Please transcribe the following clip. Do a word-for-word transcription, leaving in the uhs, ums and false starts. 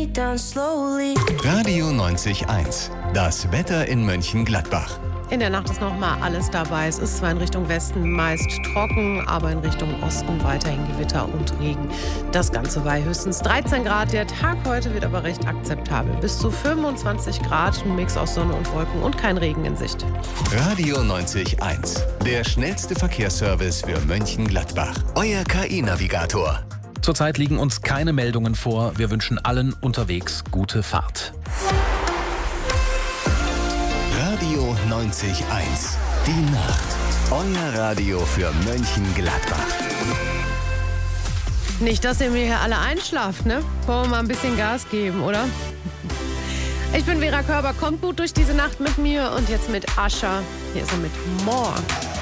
me down slowly. Radio neunzig Komma eins. Das Wetter in Mönchengladbach. In der Nacht ist noch mal alles dabei. Es ist zwar in Richtung Westen meist trocken, aber in Richtung Osten weiterhin Gewitter und Regen. Das Ganze bei höchstens dreizehn Grad. Der Tag heute wird aber recht akzeptabel. Bis zu fünfundzwanzig Grad, ein Mix aus Sonne und Wolken und kein Regen in Sicht. Radio neunzig Komma eins. Der schnellste Verkehrsservice für Mönchengladbach. Euer K I-Navigator. Zurzeit liegen uns keine Meldungen vor. Wir wünschen allen unterwegs gute Fahrt. Radio neunzig Komma eins. Die Nacht. Euer Radio für Mönchengladbach. Nicht, dass ihr mir hier alle einschlaft, ne? Wollen wir mal ein bisschen Gas geben, oder? Ich bin Vera Körber, kommt gut durch diese Nacht mit mir und jetzt mit Ascher. Hier ist er mit More.